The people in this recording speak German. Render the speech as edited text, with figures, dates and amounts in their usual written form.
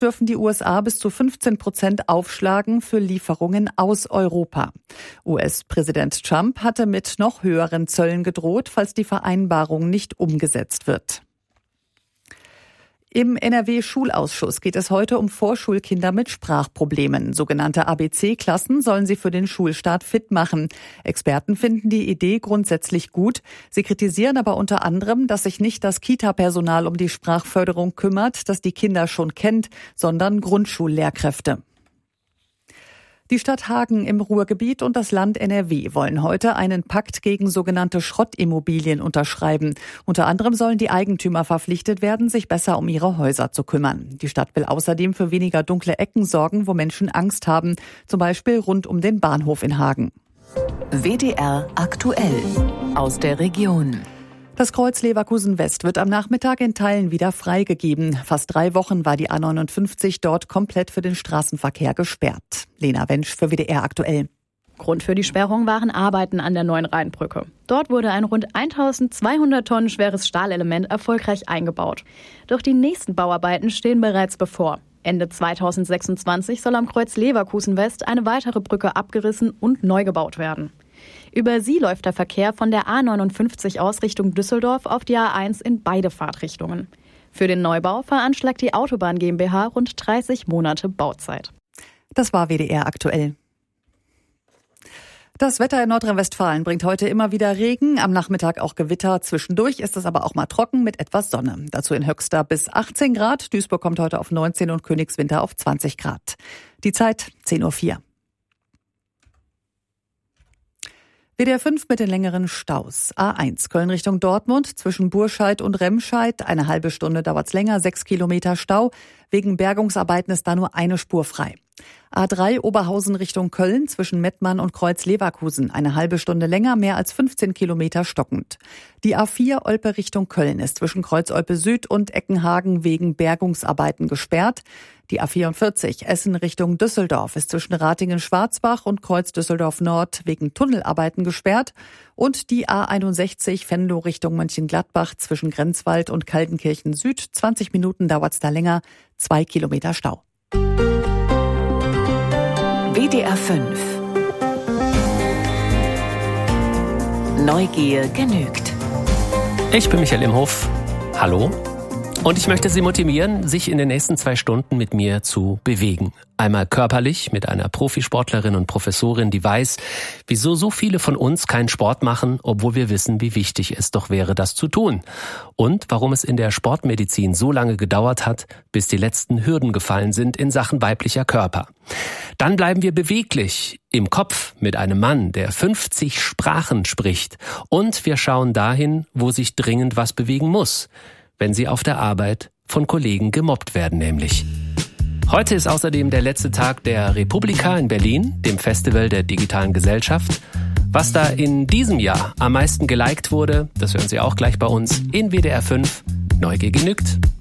dürfen die USA bis zu 15% aufschlagen für Lieferungen aus Europa. US-Präsident Trump hatte mit noch höheren Zöllen gedroht, falls die Vereinbarung nicht umgesetzt wird. Im NRW-Schulausschuss geht es heute um Vorschulkinder mit Sprachproblemen. Sogenannte ABC-Klassen sollen sie für den Schulstart fit machen. Experten finden die Idee grundsätzlich gut. Sie kritisieren aber unter anderem, dass sich nicht das Kita-Personal um die Sprachförderung kümmert, das die Kinder schon kennt, sondern Grundschullehrkräfte. Die Stadt Hagen im Ruhrgebiet und das Land NRW wollen heute einen Pakt gegen sogenannte Schrottimmobilien unterschreiben. Unter anderem sollen die Eigentümer verpflichtet werden, sich besser um ihre Häuser zu kümmern. Die Stadt will außerdem für weniger dunkle Ecken sorgen, wo Menschen Angst haben, zum Beispiel rund um den Bahnhof in Hagen. WDR aktuell aus der Region. Das Kreuz Leverkusen-West wird am Nachmittag in Teilen wieder freigegeben. Fast 3 Wochen war die A59 dort komplett für den Straßenverkehr gesperrt. Lena Wensch für WDR aktuell. Grund für die Sperrung waren Arbeiten an der neuen Rheinbrücke. Dort wurde ein rund 1200 Tonnen schweres Stahlelement erfolgreich eingebaut. Doch die nächsten Bauarbeiten stehen bereits bevor. Ende 2026 soll am Kreuz Leverkusen-West eine weitere Brücke abgerissen und neu gebaut werden. Über sie läuft der Verkehr von der A59 aus Richtung Düsseldorf auf die A1 in beide Fahrtrichtungen. Für den Neubau veranschlagt die Autobahn GmbH rund 30 Monate Bauzeit. Das war WDR aktuell. Das Wetter in Nordrhein-Westfalen bringt heute immer wieder Regen, am Nachmittag auch Gewitter. Zwischendurch ist es aber auch mal trocken mit etwas Sonne. Dazu in Höxter bis 18 Grad. Duisburg kommt heute auf 19 und Königswinter auf 20 Grad. Die Zeit 10:04 Uhr. WDR 5 mit den längeren Staus. A1 Köln Richtung Dortmund zwischen Burscheid und Remscheid. Eine halbe Stunde dauert's länger, 6 Kilometer Stau. Wegen Bergungsarbeiten ist da nur eine Spur frei. A3 Oberhausen Richtung Köln zwischen Mettmann und Kreuz Leverkusen. Eine halbe Stunde länger, mehr als 15 Kilometer stockend. Die A4 Olpe Richtung Köln ist zwischen Kreuz Olpe Süd und Eckenhagen wegen Bergungsarbeiten gesperrt. Die A44 Essen Richtung Düsseldorf ist zwischen Ratingen-Schwarzbach und Kreuz Düsseldorf Nord wegen Tunnelarbeiten gesperrt. Und die A61 Venlo Richtung Mönchengladbach zwischen Grenzwald und Kaltenkirchen Süd. 20 Minuten dauert's da länger, 2 Kilometer Stau. WDR 5 Neugier genügt. Ich bin Michael Imhof. Hallo. Und ich möchte Sie motivieren, sich in den nächsten 2 Stunden mit mir zu bewegen. Einmal körperlich mit einer Profisportlerin und Professorin, die weiß, wieso so viele von uns keinen Sport machen, obwohl wir wissen, wie wichtig es doch wäre, das zu tun. Und warum es in der Sportmedizin so lange gedauert hat, bis die letzten Hürden gefallen sind in Sachen weiblicher Körper. Dann bleiben wir beweglich im Kopf mit einem Mann, der 50 Sprachen spricht. Und wir schauen dahin, wo sich dringend was bewegen muss, wenn sie auf der Arbeit von Kollegen gemobbt werden nämlich. Heute ist außerdem der letzte Tag der Republika in Berlin, dem Festival der digitalen Gesellschaft. Was da in diesem Jahr am meisten geliked wurde, das hören Sie auch gleich bei uns in WDR 5. Neugier genügt.